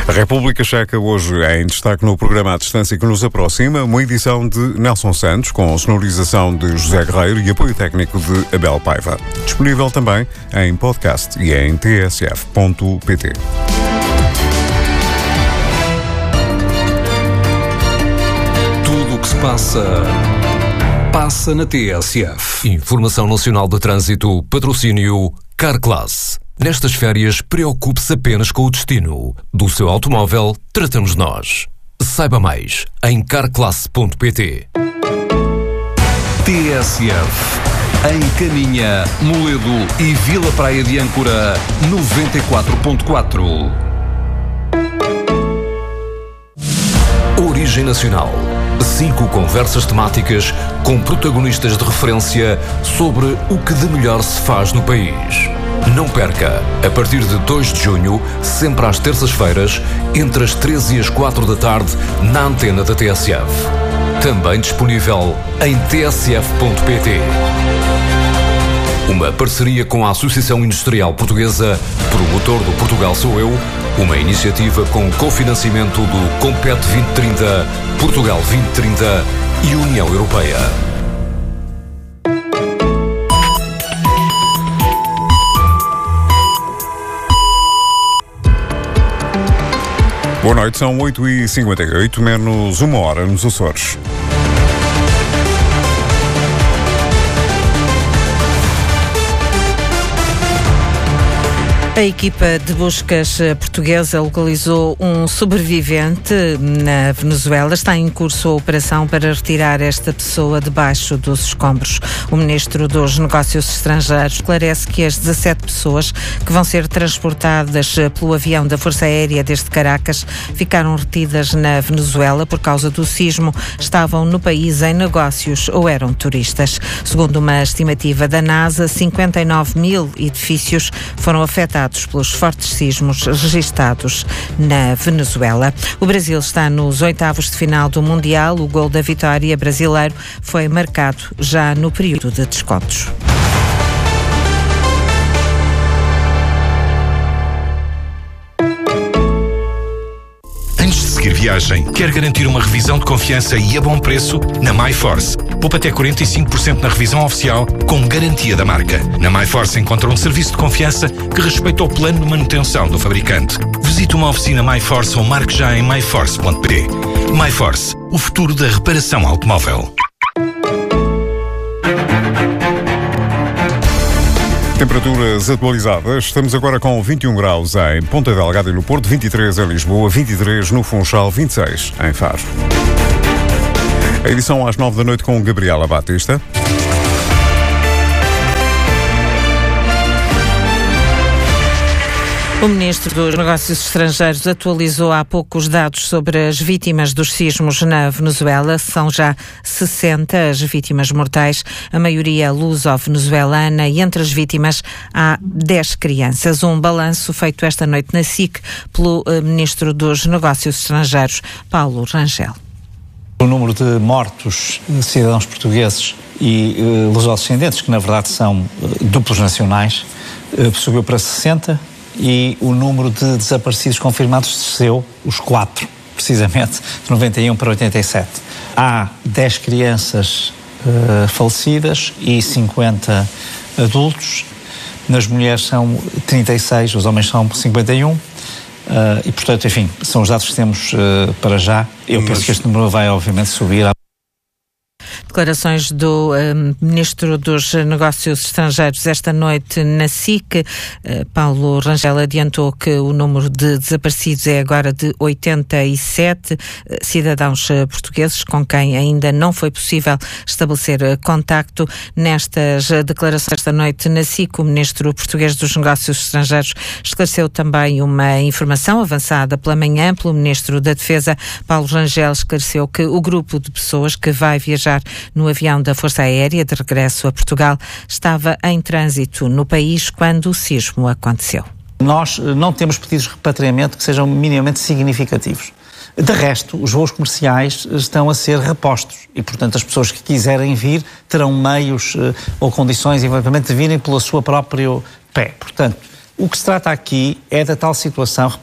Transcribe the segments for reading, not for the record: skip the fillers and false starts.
A República Checa hoje é em destaque no programa à distância que nos aproxima, uma edição de Nelson Santos, com sonorização de José Guerreiro e apoio técnico de Abel Paiva. Disponível também em podcast e em tsf.pt. Tudo o que se passa na TSF. Informação Nacional de Trânsito, patrocínio Carclass. Nestas férias, preocupe-se apenas com o destino. Do seu automóvel, tratamos nós. Saiba mais em carclass.pt. TSF. Em Caminha, Moledo e Vila Praia de Âncora, 94.4. Origem Nacional. 5 conversas temáticas com protagonistas de referência sobre o que de melhor se faz no país. Não perca, a partir de 2 de junho, sempre às terças-feiras, entre as 13 e as 4 da tarde, na antena da TSF. Também disponível em tsf.pt. Uma parceria com a Associação Industrial Portuguesa, promotor do Portugal Sou Eu, uma iniciativa com cofinanciamento do Compete 2030, Portugal 2030 e União Europeia. Boa noite, são 8h58, menos uma hora nos Açores. A equipa de buscas portuguesa localizou um sobrevivente na Venezuela. Está em curso a operação para retirar esta pessoa debaixo dos escombros. O Ministro dos Negócios Estrangeiros esclarece que as 17 pessoas que vão ser transportadas pelo avião da Força Aérea desde Caracas ficaram retidas na Venezuela por causa do sismo. Estavam no país em negócios ou eram turistas. Segundo uma estimativa da NASA, 59 mil edifícios foram afetados pelos fortes sismos registados na Venezuela. O Brasil está nos 8avos de final do Mundial. O gol da vitória brasileiro foi marcado já no período de descontos. Antes de seguir viagem, quer garantir uma revisão de confiança e a bom preço? Na MyForce. Poupa até 45% na revisão oficial com garantia da marca. Na MyForce encontra um serviço de confiança que respeita o plano de manutenção do fabricante. Visite uma oficina MyForce ou marque já em myforce.pt. MyForce, o futuro da reparação automóvel. Temperaturas atualizadas. Estamos agora com 21 graus em Ponta Delgada e no Porto, 23 em Lisboa, 23 no Funchal, 26 em Faro. A edição às 9 da noite com Gabriela Batista. O Ministro dos Negócios Estrangeiros atualizou há pouco os dados sobre as vítimas dos sismos na Venezuela. São já 60 as vítimas mortais, a maioria luso-venezuelana, e entre as vítimas há 10 crianças. Um balanço feito esta noite na SIC pelo Ministro dos Negócios Estrangeiros, Paulo Rangel. O número de mortos cidadãos portugueses e lusodescendentes, que na verdade são duplos nacionais, subiu para 60. E o número de desaparecidos confirmados desceu, os 4, precisamente, de 91 para 87. Há 10 crianças falecidas e 50 adultos. Nas mulheres são 36, os homens são 51. E, portanto, enfim, são os dados que temos para já. Eu penso que este número vai, obviamente, subir. Declarações do Ministro dos Negócios Estrangeiros esta noite na SIC. Paulo Rangel adiantou que o número de desaparecidos é agora de 87 cidadãos portugueses com quem ainda não foi possível estabelecer contacto. Nestas declarações esta noite na SIC, o Ministro português dos Negócios Estrangeiros esclareceu também uma informação avançada pela manhã pelo Ministro da Defesa. Paulo Rangel esclareceu que o grupo de pessoas que vai viajar no avião da Força Aérea de regresso a Portugal estava em trânsito no país quando o sismo aconteceu. Nós não temos pedidos de repatriamento que sejam minimamente significativos. De resto, os voos comerciais estão a ser repostos e, portanto, as pessoas que quiserem vir terão meios ou condições, eventualmente, de virem pelo seu próprio pé. Portanto, o que se trata aqui é da tal situação, repare,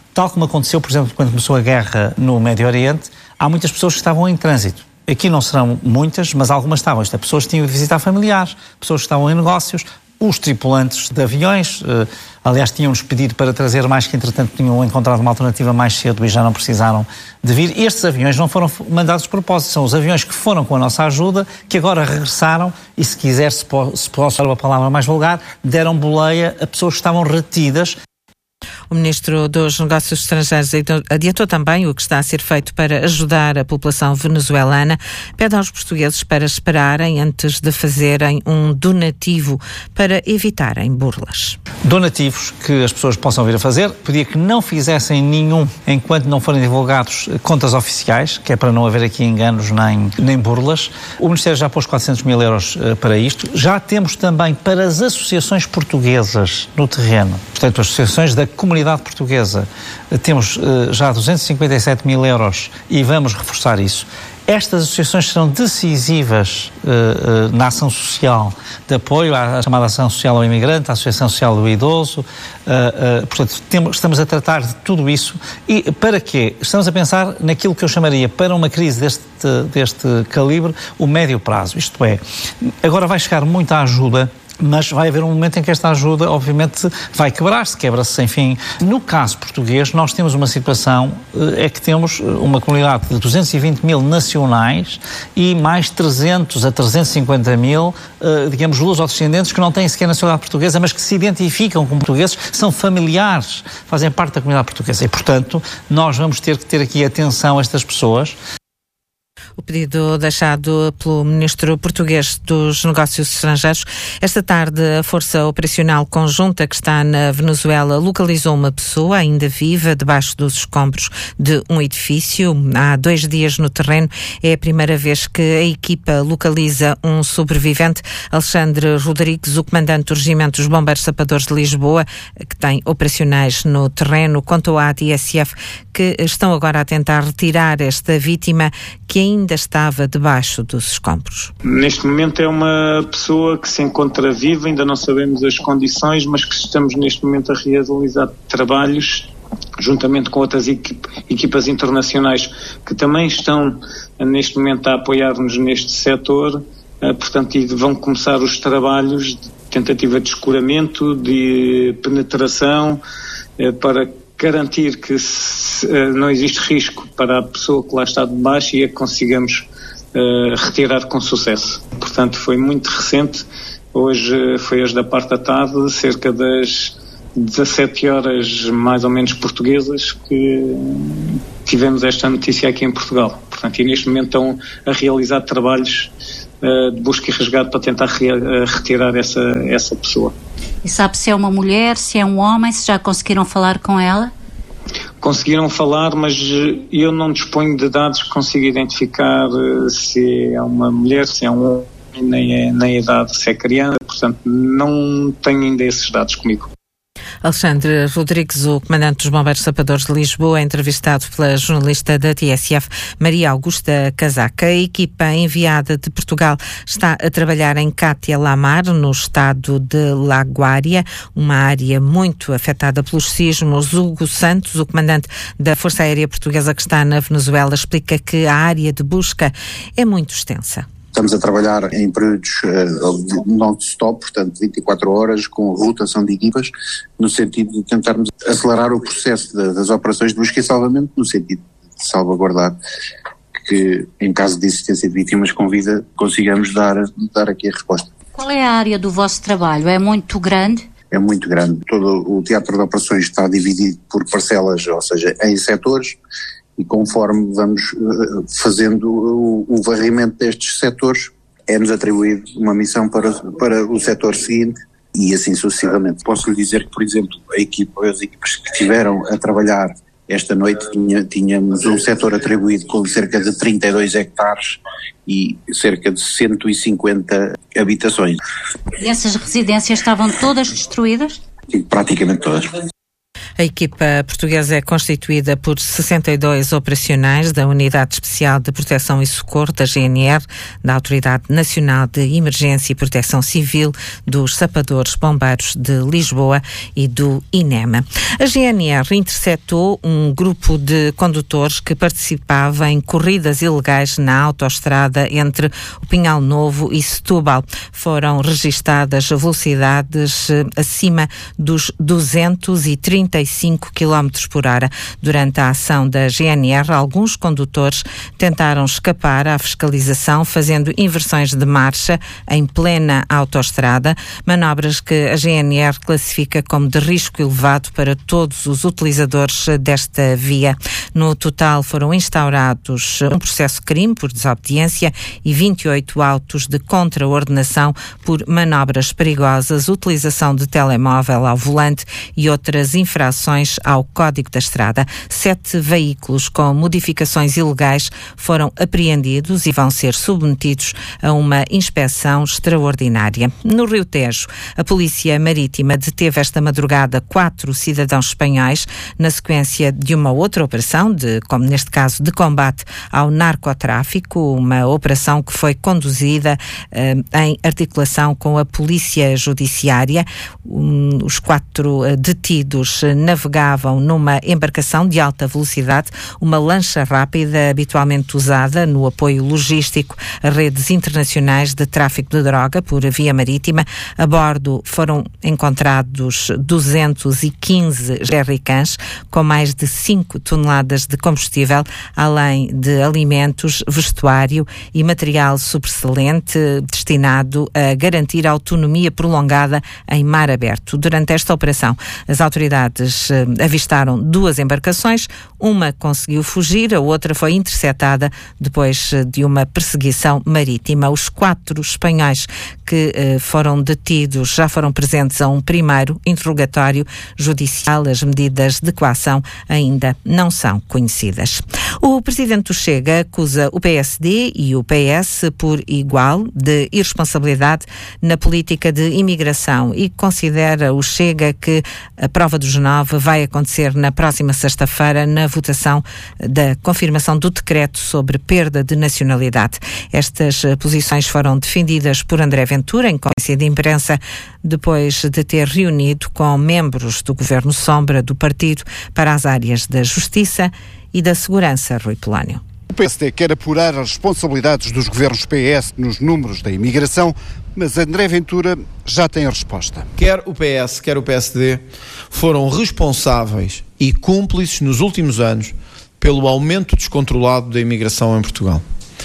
Tal como aconteceu, por exemplo, quando começou a guerra no Médio Oriente, há muitas pessoas que estavam em trânsito. Aqui não serão muitas, mas algumas estavam. Isto é, pessoas que tinham de visitar familiares, pessoas que estavam em negócios, os tripulantes de aviões, aliás, tinham-nos pedido para trazer mais, que entretanto tinham encontrado uma alternativa mais cedo e já não precisaram de vir. Estes aviões não foram mandados de propósito, são os aviões que foram com a nossa ajuda, que agora regressaram e, se quiser, se posso usar uma palavra mais vulgar, deram boleia a pessoas que estavam retidas. O Ministro dos Negócios Estrangeiros adiantou também o que está a ser feito para ajudar a população venezuelana. Pede aos portugueses para esperarem antes de fazerem um donativo para evitarem burlas. Donativos que as pessoas possam vir a fazer, pedia que não fizessem nenhum enquanto não forem divulgados contas oficiais, que é para não haver aqui enganos nem burlas. O Ministério já pôs 400 mil euros para isto. Já temos também para as associações portuguesas no terreno, portanto, as associações da comunidade portuguesa, temos já 257 mil euros e vamos reforçar isso. Estas associações serão decisivas na ação social de apoio à chamada ação social ao imigrante, à associação social do idoso. Portanto, estamos a tratar de tudo isso. E para quê? Estamos a pensar naquilo que eu chamaria, para uma crise deste calibre, o médio prazo. Isto é, agora vai chegar muita ajuda, mas vai haver um momento em que esta ajuda, obviamente, vai quebrar-se, quebra-se sem fim. No caso português, nós temos uma situação, é que temos uma comunidade de 220 mil nacionais e mais 300 a 350 mil, digamos, lusodescendentes que não têm sequer nacionalidade portuguesa, mas que se identificam como portugueses, são familiares, fazem parte da comunidade portuguesa. E, portanto, nós vamos ter que ter aqui atenção a estas pessoas. O pedido deixado pelo Ministro português dos Negócios Estrangeiros. Esta tarde, a Força Operacional Conjunta que está na Venezuela localizou uma pessoa ainda viva debaixo dos escombros de um edifício. Há 2 dias no terreno. É a primeira vez que a equipa localiza um sobrevivente. Alexandre Rodrigues, o comandante do Regimento dos Bombeiros Sapadores de Lisboa, que tem operacionais no terreno, contou à TSF que estão agora a tentar retirar esta vítima que ainda estava debaixo dos escombros. Neste momento é uma pessoa que se encontra viva, ainda não sabemos as condições, mas que estamos neste momento a realizar trabalhos juntamente com outras equipas internacionais que também estão neste momento a apoiar-nos neste setor, portanto, e vão começar os trabalhos de tentativa de escuramento, de penetração, para garantir que não existe risco para a pessoa que lá está debaixo e a consigamos retirar com sucesso. Portanto, foi muito recente. Hoje foi às da parte da tarde, cerca das 17 horas mais ou menos portuguesas, que tivemos esta notícia aqui em Portugal. Portanto, e neste momento estão a realizar trabalhos de busca e resgate para tentar retirar essa pessoa. E sabe se é uma mulher, se é um homem, se já conseguiram falar com ela? Conseguiram falar, mas eu não disponho de dados que consiga identificar se é uma mulher, se é um homem, nem a idade, se é criança, portanto não tenho ainda esses dados comigo. Alexandre Rodrigues, o comandante dos Bombeiros Sapadores de Lisboa, entrevistado pela jornalista da TSF, Maria Augusta Casaca. A equipa enviada de Portugal está a trabalhar em Cátia Lamar, no estado de Laguária, uma área muito afetada pelos sismos. Hugo Santos, o comandante da Força Aérea Portuguesa que está na Venezuela, explica que a área de busca é muito extensa. Estamos a trabalhar em períodos non-stop, portanto 24 horas, com rotação de equipas, no sentido de tentarmos acelerar o processo das operações de busca e salvamento, no sentido de salvaguardar que, em caso de existência de vítimas com vida, consigamos dar aqui a resposta. Qual é a área do vosso trabalho? É muito grande? É muito grande. Todo o teatro de operações está dividido por parcelas, ou seja, em setores, e conforme vamos fazendo o varrimento destes setores, é-nos atribuído uma missão para o setor seguinte e assim sucessivamente. Posso lhe dizer que, por exemplo, as equipas que estiveram a trabalhar esta noite, tínhamos um setor atribuído com cerca de 32 hectares e cerca de 150 habitações. E essas residências estavam todas destruídas? Praticamente todas. A equipa portuguesa é constituída por 62 operacionais da Unidade Especial de Proteção e Socorro, da GNR, da Autoridade Nacional de Emergência e Proteção Civil, dos Sapadores Bombeiros de Lisboa e do INEMA. A GNR interceptou um grupo de condutores que participava em corridas ilegais na autoestrada entre o Pinhal Novo e Setúbal. Foram registadas velocidades acima dos 235 km por hora. Durante a ação da GNR, alguns condutores tentaram escapar à fiscalização, fazendo inversões de marcha em plena autoestrada, manobras que a GNR classifica como de risco elevado para todos os utilizadores desta via. No total foram instaurados um processo de crime por desobediência e 28 autos de contraordenação por manobras perigosas, utilização de telemóvel ao volante e outras infrações ao Código da Estrada. 7 veículos com modificações ilegais foram apreendidos e vão ser submetidos a uma inspeção extraordinária. No Rio Tejo, a Polícia Marítima deteve esta madrugada 4 cidadãos espanhóis na sequência de uma outra operação, como neste caso, de combate ao narcotráfico, uma operação que foi conduzida em articulação com a Polícia Judiciária. Os 4 detidos navegavam numa embarcação de alta velocidade, uma lancha rápida habitualmente usada no apoio logístico a redes internacionais de tráfico de droga por via marítima. A bordo foram encontrados 215 jerrycans com mais de 5 toneladas de combustível, além de alimentos, vestuário e material sobressalente destinado a garantir a autonomia prolongada em mar aberto. Durante esta operação, as autoridades avistaram 2 embarcações, uma conseguiu fugir, a outra foi interceptada depois de uma perseguição marítima. Os 4 espanhóis que foram detidos já foram presentes a um primeiro interrogatório judicial. As medidas de coação ainda não são conhecidas. O presidente do Chega acusa o PSD e o PS por igual de irresponsabilidade na política de imigração e considera o Chega que a prova dos 9 vai acontecer na próxima sexta-feira na votação da confirmação do decreto sobre perda de nacionalidade. Estas posições foram defendidas por André Ventura em conferência de imprensa depois de ter reunido com membros do Governo Sombra do partido para as áreas da Justiça e da Segurança. Rui Polónio. O PSD quer apurar as responsabilidades dos governos PS nos números da imigração, mas André Ventura já tem a resposta. Quer o PS, quer o PSD foram responsáveis e cúmplices nos últimos anos pelo aumento descontrolado da imigração em Portugal.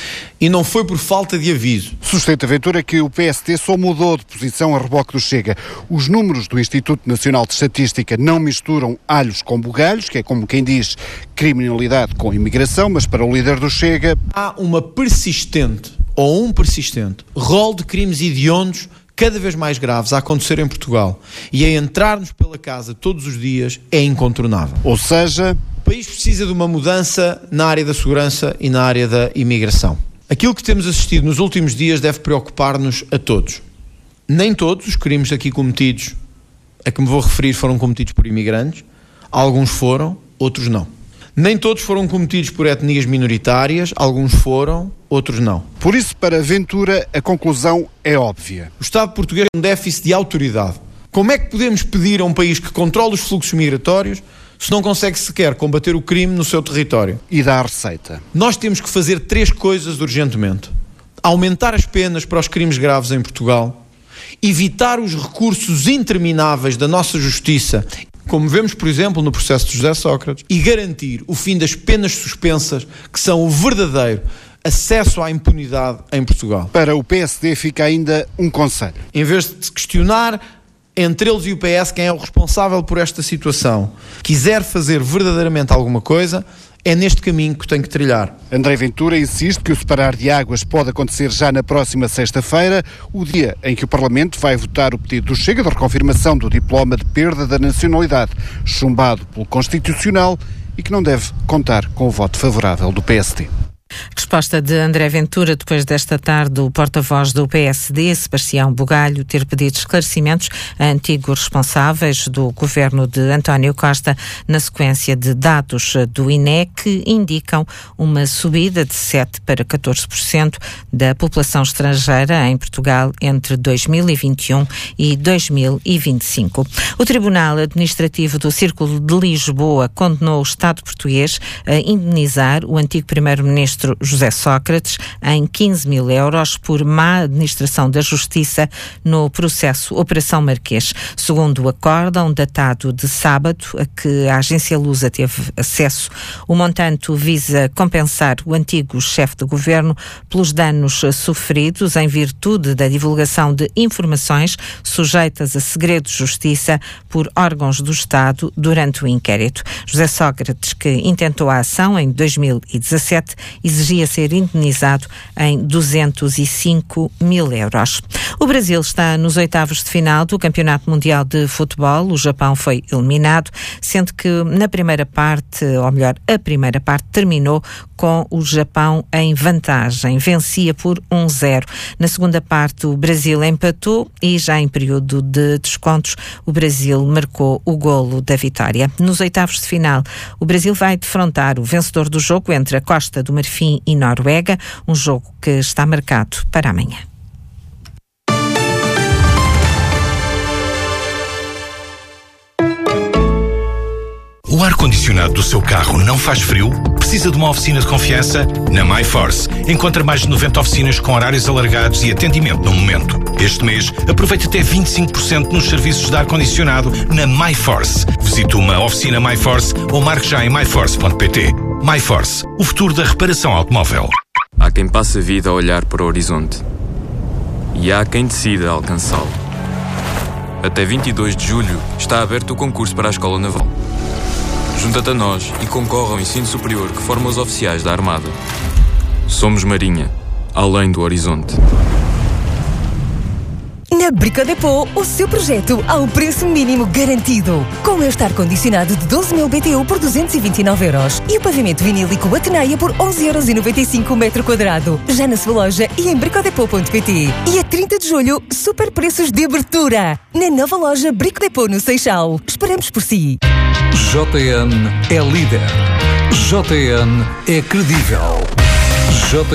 E não foi por falta de aviso. Sustenta Ventura que o PSD só mudou de posição a reboque do Chega. Os números do Instituto Nacional de Estatística não misturam alhos com bugalhos, que é como quem diz criminalidade com imigração, mas para o líder do Chega há uma persistente ou um persistente rol de crimes hediondos cada vez mais graves a acontecer em Portugal e a entrar-nos pela casa todos os dias é incontornável. Ou seja, o país precisa de uma mudança na área da segurança e na área da imigração. Aquilo que temos assistido nos últimos dias deve preocupar-nos a todos. Nem todos os crimes aqui cometidos, a que me vou referir, foram cometidos por imigrantes. Alguns foram, outros não. Nem todos foram cometidos por etnias minoritárias, alguns foram, outros não. Por isso, para Ventura, a conclusão é óbvia. O Estado português tem um déficit de autoridade. Como é que podemos pedir a um país que controla os fluxos migratórios se não consegue sequer combater o crime no seu território? E dá a receita. Nós temos que fazer 3 coisas urgentemente. Aumentar as penas para os crimes graves em Portugal, evitar os recursos intermináveis da nossa justiça, como vemos, por exemplo, no processo de José Sócrates, e garantir o fim das penas suspensas, que são o verdadeiro acesso à impunidade em Portugal. Para o PSD fica ainda um conselho. Em vez de questionar entre eles e o PS quem é o responsável por esta situação, quiser fazer verdadeiramente alguma coisa, é neste caminho que tem que trilhar. André Ventura insiste que o separar de águas pode acontecer já na próxima sexta-feira, o dia em que o Parlamento vai votar o pedido do Chega de reconfirmação do diploma de perda da nacionalidade, chumbado pelo Constitucional e que não deve contar com o voto favorável do PSD. Resposta de André Ventura depois desta tarde o porta-voz do PSD, Sebastião Bugalho, ter pedido esclarecimentos a antigos responsáveis do governo de António Costa na sequência de dados do INE que indicam uma subida de 7% para 14% da população estrangeira em Portugal entre 2021 e 2025. O Tribunal Administrativo do Círculo de Lisboa condenou o Estado português a indenizar o antigo primeiro-ministro José Sócrates em 15 mil euros por má administração da Justiça no processo Operação Marquês. Segundo o acórdão datado de sábado, a que a agência Lusa teve acesso, o montante visa compensar o antigo chefe de governo pelos danos sofridos em virtude da divulgação de informações sujeitas a segredo de justiça por órgãos do Estado durante o inquérito. José Sócrates, que intentou a ação em 2017, exigia ser indenizado em 205 mil euros. O Brasil está nos oitavos de final do Campeonato Mundial de Futebol. O Japão foi eliminado, sendo que na primeira parte, ou melhor, a primeira parte terminou com o Japão em vantagem. Vencia por 1-0. Na segunda parte, o Brasil empatou e já em período de descontos, o Brasil marcou o golo da vitória. Nos oitavos de final, o Brasil vai defrontar o vencedor do jogo entre a Costa do Marfim e Noruega, um jogo que está marcado para amanhã. O ar-condicionado do seu carro não faz frio? Precisa de uma oficina de confiança? Na MyForce. Encontra mais de 90 oficinas com horários alargados e atendimento no momento. Este mês, aproveite até 25% nos serviços de ar-condicionado na MyForce. Visite uma oficina MyForce ou marque já em myforce.pt. MyForce, o futuro da reparação automóvel. Há quem passe a vida a olhar para o horizonte. E há quem decida alcançá-lo. Até 22 de julho está aberto o concurso para a Escola Naval. Junta-te a nós e concorre ao ensino superior que forma os oficiais da Armada. Somos Marinha, além do horizonte. Na Brico-Dépôt, o seu projeto ao preço mínimo garantido. Com este ar-condicionado de 12.000 BTU por 229 euros e o pavimento vinílico Ateneia por 11,95 € o metro quadrado. Já na sua loja e em bricodepot.pt. E a 30 de julho, super preços de abertura. Na nova loja Brico-Dépôt no Seixal. Esperamos por si. JN é líder. JN é credível.